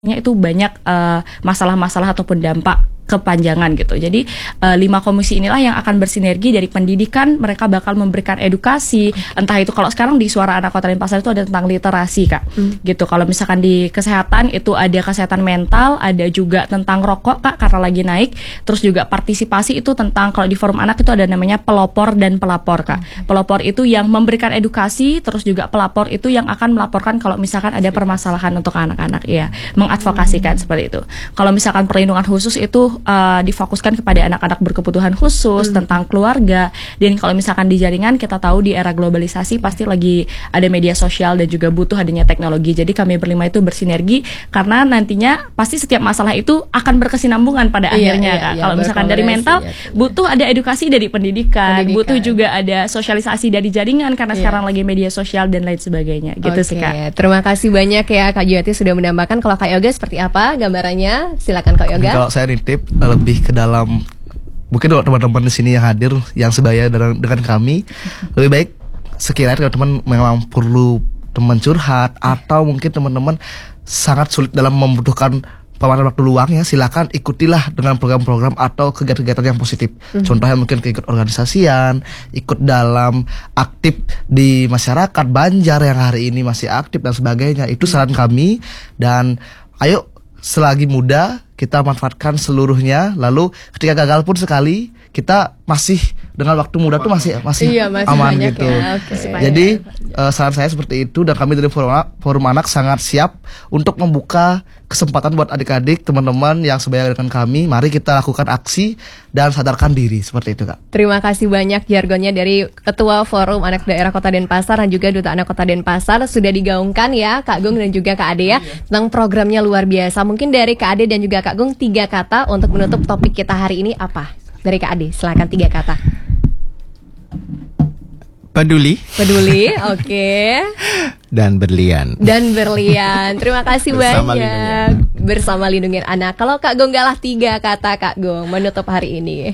itu banyak masalah-masalah ataupun dampak kepanjangan gitu. Jadi 5 komisi inilah yang akan bersinergi dari pendidikan, mereka bakal memberikan edukasi, entah itu kalau sekarang di Suara Anak Kota Denpasar itu ada tentang literasi Kak, gitu. Kalau misalkan di kesehatan itu ada kesehatan mental, ada juga tentang rokok Kak karena lagi naik, terus juga partisipasi itu tentang, kalau di forum anak itu ada namanya pelopor dan pelapor Kak. Pelopor itu yang memberikan edukasi, terus juga pelapor itu yang akan melaporkan kalau misalkan ada permasalahan untuk anak-anak, ya, mengadvokasikan seperti itu. Kalau misalkan perlindungan khusus itu difokuskan kepada anak-anak berkebutuhan khusus, tentang keluarga. Dan kalau misalkan di jaringan, kita tahu di era globalisasi pasti lagi ada media sosial dan juga butuh adanya teknologi. Jadi kami berlima itu bersinergi karena nantinya pasti setiap masalah itu akan berkesinambungan pada akhirnya Kak. Kalau misalkan dari mental, butuh ada edukasi dari pendidikan, butuh juga ada sosialisasi dari jaringan karena sekarang lagi media sosial dan lain sebagainya. Gitu sih Kak. Terima kasih banyak ya Kak Juyati sudah menambahkan. Kalau Kak Yoga seperti apa gambarannya? Silakan Kak Yoga. Kalau saya nitip lebih ke dalam, mungkin teman-teman di sini yang hadir yang sebaya dengan kami, lebih baik sekiranya teman-teman memang perlu teman curhat atau mungkin teman-teman sangat sulit dalam membutuhkan pemanfaatan waktu luang, ya silakan ikutilah dengan program-program atau kegiatan-kegiatan yang positif. Contohnya mungkin ikut organisasian, ikut dalam aktif di masyarakat Banjar yang hari ini masih aktif dan sebagainya. Itu saran kami, dan ayo selagi muda kita manfaatkan seluruhnya. Lalu ketika gagal pun sekali, kita masih dengan waktu muda tuh masih aman gitu. Ya. Jadi saran saya seperti itu, dan kami dari Forum Anak sangat siap untuk membuka kesempatan buat adik-adik, teman-teman yang sebaya dengan kami. Mari kita lakukan aksi dan sadarkan diri, seperti itu Kak. Terima kasih banyak jargonnya dari Ketua Forum Anak Daerah Kota Denpasar dan juga Duta Anak Kota Denpasar sudah digaungkan ya Kak Gung dan juga Kak Ade ya, tentang programnya luar biasa. Mungkin dari Kak Ade dan juga Kak Gung 3 kata untuk menutup topik kita hari ini apa? Dari Kak Ade, silakan 3 kata. Peduli, oke. Dan berlian. Terima kasih Bersama banyak. Bersama lindungin anak. Kalau Kak Gung galah 3 kata Kak Gung menutup hari ini.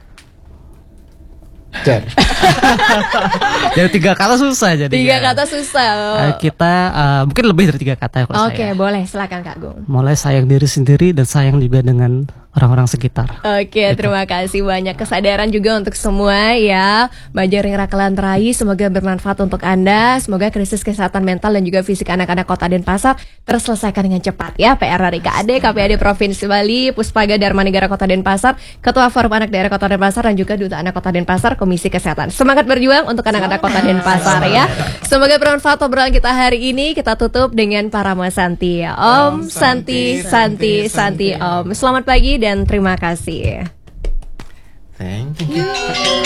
Jadi 3 kata susah jadi. 3 kata susah. Kita mungkin lebih dari 3 kata ya kalau saya. Oke, boleh silakan Kak Gung. Mulai sayang diri sendiri dan sayang juga dengan orang-orang sekitar. Oke, terima kasih banyak. Kesadaran juga untuk semua ya. Banjar yang rakalan terai, semoga bermanfaat untuk Anda. Semoga krisis kesehatan mental dan juga fisik anak-anak Kota Denpasar terselesaikan dengan cepat ya. PR dari KAD, KPAD Provinsi Bali, Puspaga Dharma Negara Kota Denpasar, Ketua Forum Anak Daerah Kota Denpasar, dan juga Duta Anak Kota Denpasar, Komisi Kesehatan. Semangat berjuang untuk anak-anak Kota Denpasar ya. Semoga bermanfaat obrolan kita hari ini. Kita tutup dengan Parama Santi. Om Santi Santi Santi Om. Selamat pagi dan terima kasih. Thank you.